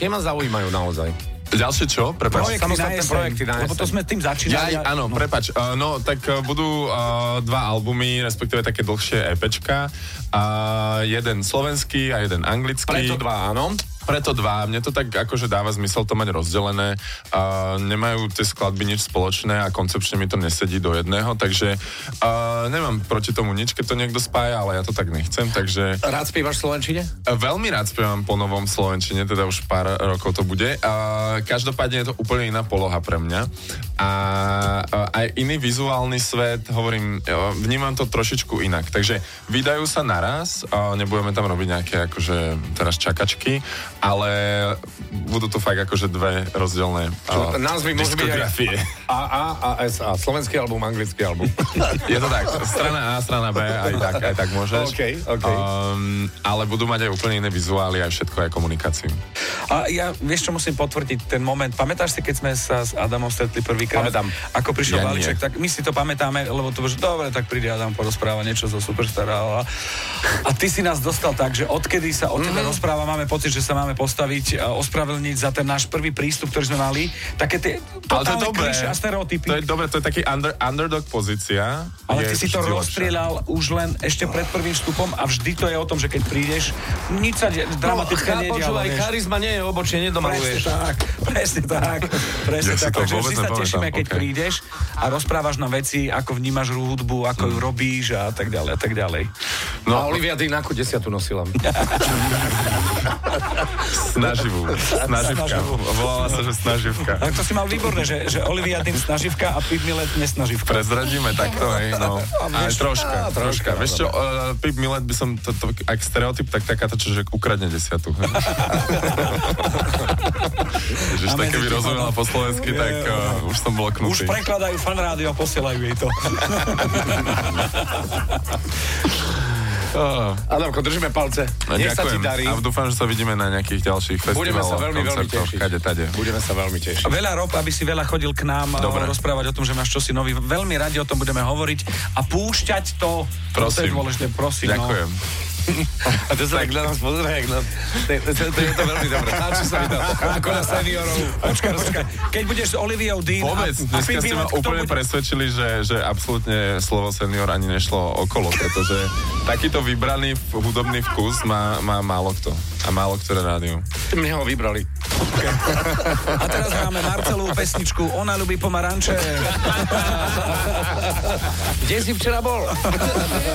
tie ma zaujímajú naozaj. Ďalšie čo? Prepáč. Projekty na jeseň. Lebo to sme tým začínali. Áno, prepáč. Tak budú dva albumy, respektíve také dlhšie EPčka. Jeden slovenský a jeden anglický. Preto dva, áno. Preto dva. Mne to tak akože dáva zmysel to mať rozdelené. Nemajú tie skladby nič spoločné a koncepčne mi to nesedí do jedného, takže nemám proti tomu nič, keď to niekto spája, ale ja to tak nechcem, takže... Rád spievaš v slovenčine? Veľmi rád spievam po novom slovenčine, teda už pár rokov to bude. Každopádne je to úplne iná poloha pre mňa. A aj iný vizuálny svet, hovorím, vnímam to trošičku inak. Takže vydajú sa naraz, nebudeme tam robiť nejaké akože teraz čakačky, ale budú to fakt akože dve rozdielne diskografie. A S A. Slovenský album, anglický album. Je to tak, strana A, strana B, aj tak môžeš. Okay. Ale budú mať aj úplne iné vizuály, aj všetko, aj komunikáciu. A ja, vieš čo, musím potvrdiť ten moment. Pamätáš si, keď sme sa s Adamom stretli prvýkrát? Pamätám. Ako prišiel Ja balíček, tak my si to pamätáme, lebo to bolo, že dobre, tak príde Adam, porozpráva niečo zo Superstar. A ty si nás dostal tak, že odkedy sa o tebe rozpráva, máme pocit, že sa máme postaviť a ospravedlniť za ten náš prvý prístup, ktorý sme mali. Také tie totálne klišé a stereotypy. To je dobré, to je taký underdog pozícia. Ale ty si to rozstrieľal už len ešte pred prvým vstupom a vždy to je o tom, že keď prídeš, nič sa dramatické nedialo. Aj charizma nie je obočie, nedomaluješ. Presne tak. Takže vždy sa tešíme, keď prídeš a rozprávaš nám veci, ako vnímaš hudbu, ako ju robíš a tak ďalej, a tak ďalej. No a Olivia Dean ako 10 nosila? Snaživka. Volala sa, že snaživka. Tak to si mal výborné, že Olivia Dean snaživka a Pip Millet nesnaživka. Prezradíme takto, hej, no. Aj troška. Vieš čo, Pip Millet by som, ak stereotyp, tak takáto, že ukradne 10. Ježiš, tak keby rozumela po slovensky, tak už som bloknutý. Už prekladajú fan rádio a posielajú jej to. Adamko, držíme palce. Nech sa ti darí. A dúfam, že sa vidíme na nejakých ďalších festivaloch, koncertoch, kade. Budeme sa veľmi tešiť. Veľa Rob, aby si veľa chodil k nám rozprávať o tom, že máš čosi nový. Veľmi radi o tom budeme hovoriť a púšťať to. Prosím. To je dôležité, prosím. Ďakujem. A to sa tak na nás pozrie, to je to veľmi dobré. Páči sa mi to. Ako na seniorov. Počkaj. Keď budeš s Oliviou Dean vôbec, dneska ste ma úplne presvedčili, že absolútne slovo senior ani nešlo okolo, pretože takýto vybraný hudobný vkus má málo kto. A málo ktoré rádio. Mne ho vybrali. Okay. A teraz máme Marcelovú pesničku Ona ľubí pomaranče. Kde si včera bol?